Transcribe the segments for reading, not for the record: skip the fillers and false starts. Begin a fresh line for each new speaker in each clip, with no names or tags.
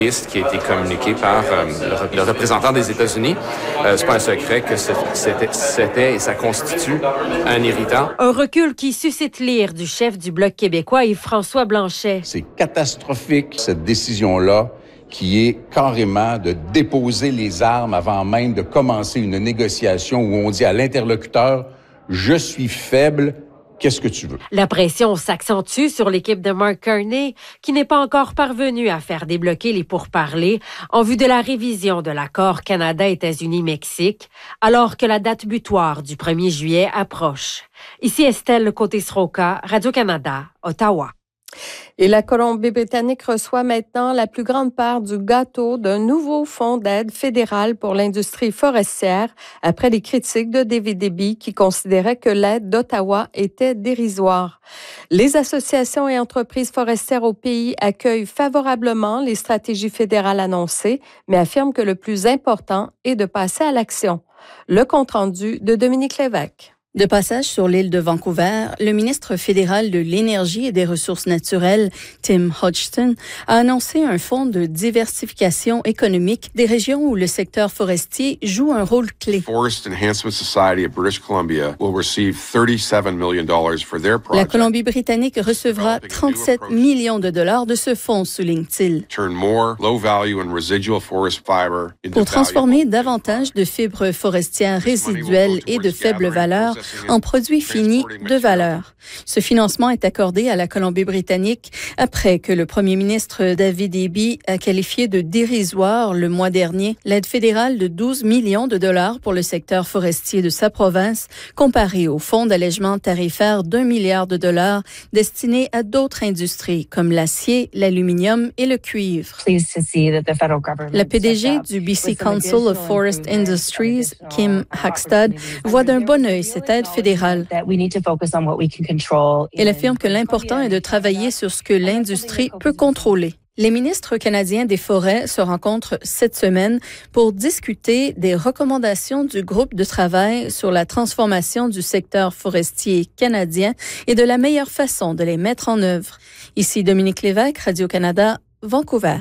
Qui a été communiqué par le représentant des États-Unis. C'est pas un secret que c'était et ça constitue un irritant.
Un recul qui suscite l'ire du chef du Bloc québécois, Yves-François Blanchet.
C'est catastrophique, cette décision-là, qui est carrément de déposer les armes avant même de commencer une négociation où on dit à l'interlocuteur « Je suis faible ». Qu'est-ce que tu veux?
La pression s'accentue sur l'équipe de Mark Carney, qui n'est pas encore parvenue à faire débloquer les pourparlers en vue de la révision de l'accord Canada-États-Unis-Mexique, alors que la date butoir du 1er juillet approche. Ici Estelle Côté-Sroka, Radio-Canada, Ottawa.
Et la Colombie-Britannique reçoit maintenant la plus grande part du gâteau d'un nouveau fonds d'aide fédéral pour l'industrie forestière après les critiques de David Eby qui considérait que l'aide d'Ottawa était dérisoire. Les associations et entreprises forestières au pays accueillent favorablement les stratégies fédérales annoncées, mais affirment que le plus important est de passer à l'action. Le compte-rendu de Dominique Lévesque.
De passage sur l'île de Vancouver, le ministre fédéral de l'Énergie et des Ressources naturelles, Tim Hodgson, a annoncé un fonds de diversification économique des régions où le secteur forestier joue un rôle clé.
Forest Enhancement Society of British Columbia will receive $37 million for their project.
La Colombie-Britannique recevra 37 millions de dollars de ce fonds, souligne-t-il. Pour transformer davantage de fibres forestières résiduelles et de faible valeur en produits finis de valeur. Ce financement est accordé à la Colombie-Britannique après que le premier ministre David Eby a qualifié de dérisoire le mois dernier l'aide fédérale de 12 millions de dollars pour le secteur forestier de sa province, comparé au fonds d'allègement tarifaire d'1 milliard de dollars destiné à d'autres industries comme l'acier, l'aluminium et le cuivre. La PDG du BC Council of Forest Industries, Kim Hackstad, voit d'un bon œil cette aide fédérale. Elle affirme que l'important est de travailler sur ce que l'industrie peut contrôler. Les ministres canadiens des Forêts se rencontrent cette semaine pour discuter des recommandations du groupe de travail sur la transformation du secteur forestier canadien et de la meilleure façon de les mettre en œuvre. Ici Dominique Lévesque, Radio-Canada, Vancouver.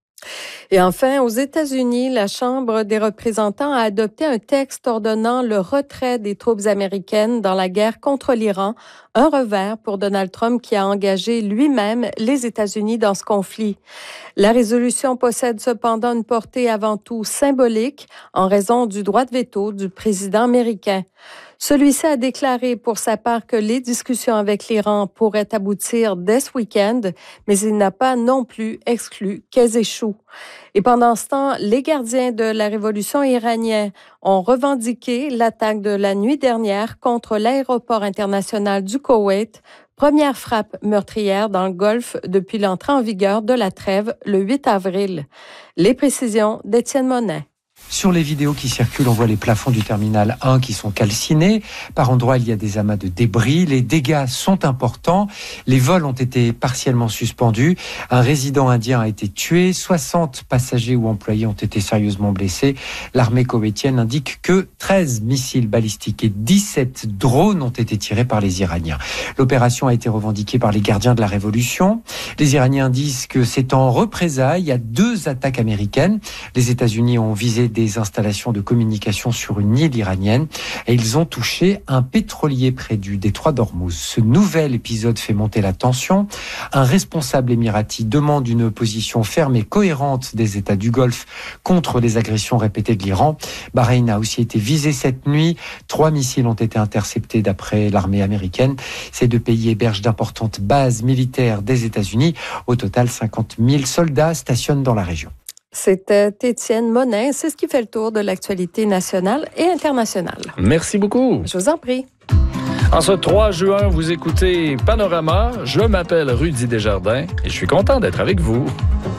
Et enfin, aux États-Unis, la Chambre des représentants a adopté un texte ordonnant le retrait des troupes américaines dans la guerre contre l'Iran, un revers pour Donald Trump qui a engagé lui-même les États-Unis dans ce conflit. La résolution possède cependant une portée avant tout symbolique en raison du droit de veto du président américain. Celui-ci a déclaré pour sa part que les discussions avec l'Iran pourraient aboutir dès ce week-end, mais il n'a pas non plus exclu qu'elles échouent. Et pendant ce temps, les gardiens de la révolution iranienne ont revendiqué l'attaque de la nuit dernière contre l'aéroport international du Koweït, première frappe meurtrière dans le Golfe depuis l'entrée en vigueur de la trêve le 8 avril. Les précisions d'Étienne Monin.
Sur les vidéos qui circulent, on voit les plafonds du terminal 1 qui sont calcinés. Par endroits, il y a des amas de débris. Les dégâts sont importants. Les vols ont été partiellement suspendus. Un résident indien a été tué. 60 passagers ou employés ont été sérieusement blessés. L'armée koweïtienne indique que 13 missiles balistiques et 17 drones ont été tirés par les Iraniens. L'opération a été revendiquée par les gardiens de la Révolution. Les Iraniens disent que c'est en représailles à 2 attaques américaines. Les États-Unis ont visé des installations de communication sur une île iranienne et ils ont touché un pétrolier près du détroit d'Ormuz. Ce nouvel épisode fait monter la tension. Un responsable émirati demande une position ferme et cohérente des États du Golfe contre les agressions répétées de l'Iran. Bahreïn a aussi été visé cette nuit. 3 missiles ont été interceptés d'après l'armée américaine. Ces 2 pays hébergent d'importantes bases militaires des États-Unis. Au total, 50 000 soldats stationnent dans la région.
C'était Étienne Monin. C'est ce qui fait le tour de l'actualité nationale et internationale.
Merci beaucoup.
Je vous en prie.
En ce 3 juin, vous écoutez Panorama. Je m'appelle Rudy Desjardins et je suis content d'être avec vous.